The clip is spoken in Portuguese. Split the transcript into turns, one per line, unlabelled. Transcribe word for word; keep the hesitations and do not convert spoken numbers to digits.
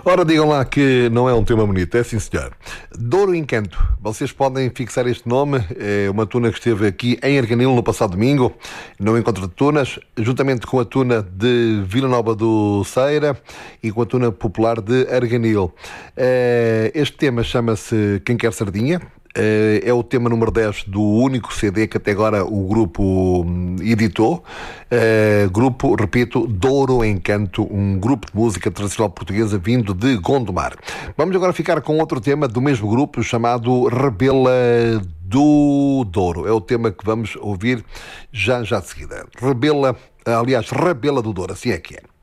Ora, digam lá que não é um tema bonito, é sim senhor. Douro Encanto, vocês podem fixar este nome, é uma tuna que esteve aqui em Arganil no passado domingo, no Encontro de Tunas, juntamente com a tuna de Vila Nova do Ceira e com a tuna popular de Arganil. Este tema chama-se Quem Quer Sardinha. É o tema número dez do único C D que até agora o grupo editou. Grupo, repito, Douro Encanto, um grupo de música tradicional portuguesa vindo de Gondomar. Vamos agora ficar com outro tema do mesmo grupo chamado Rebela do Douro. É o tema que vamos ouvir já já de seguida. Rebela, aliás, Rebela do Douro, assim é que é.